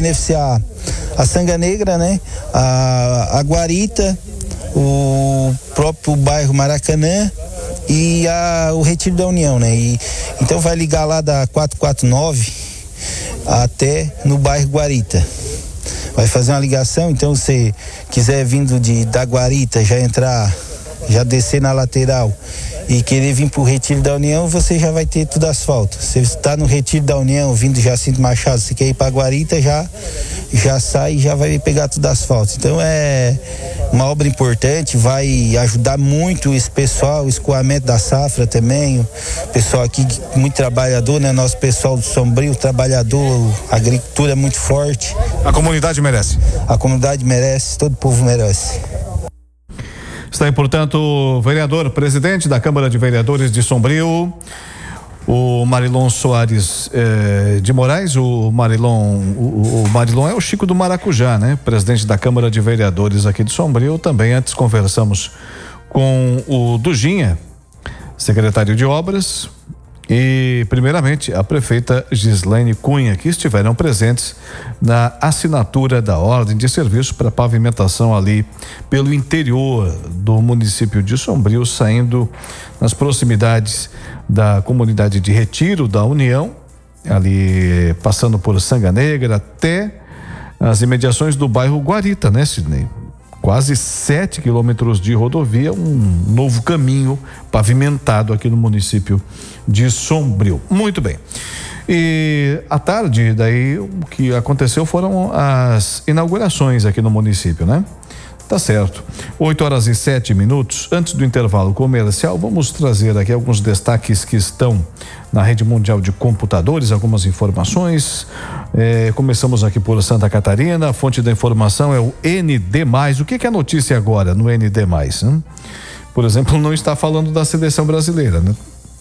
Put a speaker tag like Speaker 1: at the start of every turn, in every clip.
Speaker 1: beneficiar a Sanga Negra, né? A Guarita, o próprio bairro Maracanã e o Retiro da União, né? Então vai ligar lá da 449 até no bairro Guarita. Vai fazer uma ligação, então se quiser vindo da Guarita já descer na lateral e querer vir pro Retiro da União, você já vai ter tudo asfalto. Se você está no Retiro da União, vindo Jacinto Machado, você quer ir pra Guarita, já sai e já vai pegar tudo asfalto. Então é uma obra importante, vai ajudar muito esse pessoal, o escoamento da safra também, o pessoal aqui muito trabalhador, né? Nosso pessoal do Sombrio, trabalhador, a agricultura é muito forte.
Speaker 2: A comunidade merece.
Speaker 1: A comunidade merece, todo o povo merece.
Speaker 2: Está aí, portanto, o vereador, presidente da Câmara de Vereadores de Sombrio, o Marilon Soares de Moraes. O Marilon é o Chico do Maracujá, né? Presidente da Câmara de Vereadores aqui de Sombrio. Também antes conversamos com o Dujinha, secretário de Obras, e primeiramente a prefeita Gislaine Cunha, que estiveram presentes na assinatura da ordem de serviço para pavimentação ali pelo interior do município de Sombrio, saindo nas proximidades da comunidade de Retiro da União, ali passando por Sanga Negra até as imediações do bairro Guarita, né, Sidney? Quase 7 quilômetros de rodovia, um novo caminho pavimentado aqui no município de Sombrio. Muito bem. E à tarde, daí, o que aconteceu foram as inaugurações aqui no município, né? Tá certo. 8h07. Antes do intervalo comercial, vamos trazer aqui alguns destaques que estão na rede mundial de computadores, algumas informações. Começamos aqui por Santa Catarina. A fonte da informação é o ND+. O que é a notícia agora no ND+? Né? Por exemplo, não está falando da seleção brasileira, né?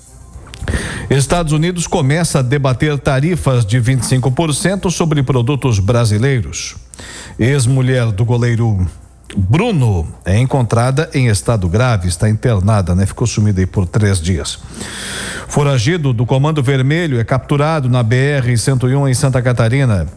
Speaker 2: Estados Unidos começa a debater tarifas de 25% sobre produtos brasileiros. Ex-mulher do goleiro Bruno é encontrada em estado grave, está internada, né? Ficou sumida aí por 3 dias. Foragido do Comando Vermelho é capturado na BR-101 em Santa Catarina.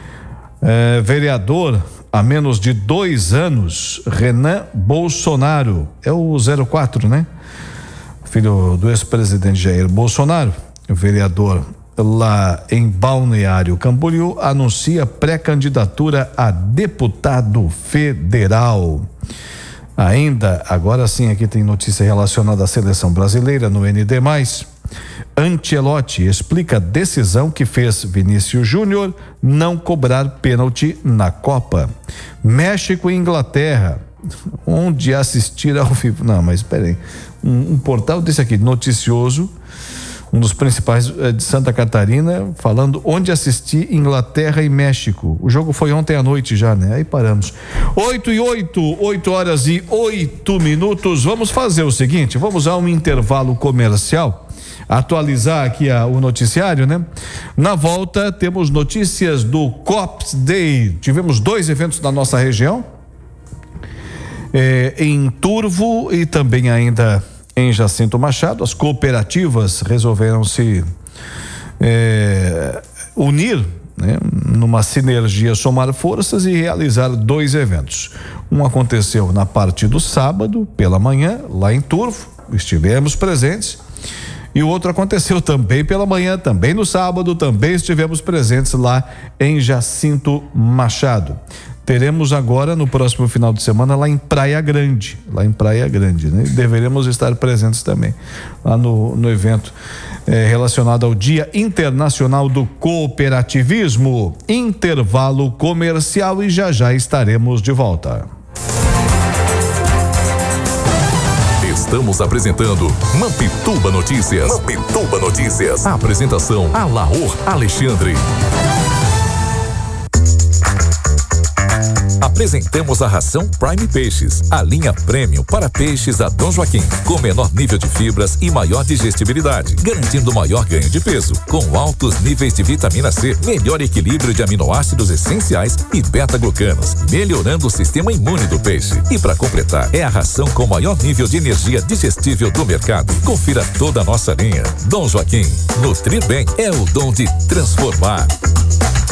Speaker 2: Vereador há menos de 2 anos, Renan Bolsonaro, é o 04, né? Filho do ex-presidente Jair Bolsonaro, vereador lá em Balneário Camboriú, anuncia pré-candidatura a deputado federal. Ainda, agora sim, aqui tem notícia relacionada à seleção brasileira no ND+. Ancelotti explica a decisão que fez Vinícius Júnior não cobrar pênalti na Copa. México e Inglaterra, onde assistir ao vivo. Não, mas espera aí. Um portal desse aqui, noticioso, um dos principais de Santa Catarina, falando onde assistir Inglaterra e México. O jogo foi ontem à noite já, né? Aí paramos. 8h08. Vamos fazer o seguinte, vamos a um intervalo comercial, atualizar aqui o noticiário, né? Na volta temos notícias do Cops Day. Tivemos 2 eventos na nossa região, em Turvo e também ainda em Jacinto Machado. As cooperativas resolveram se unir, né, numa sinergia, somar forças e realizar 2 eventos. Um aconteceu na parte do sábado pela manhã, lá em Turvo, estivemos presentes, e o outro aconteceu também pela manhã, também no sábado, também estivemos presentes lá em Jacinto Machado. Teremos agora no próximo final de semana lá em Praia Grande, né? Deveremos estar presentes também lá no evento relacionado ao Dia Internacional do Cooperativismo. Intervalo comercial e já estaremos de volta.
Speaker 3: Estamos apresentando Mampituba Notícias. A apresentação Alaor Alexandre. Apresentamos a ração Prime Peixes, a linha premium para peixes da Dom Joaquim, com menor nível de fibras e maior digestibilidade, garantindo maior ganho de peso, com altos níveis de vitamina C, melhor equilíbrio de aminoácidos essenciais e beta-glucanos, melhorando o sistema imune do peixe. E para completar, é a ração com maior nível de energia digestível do mercado. Confira toda a nossa linha. Dom Joaquim, nutrir bem é o dom de transformar.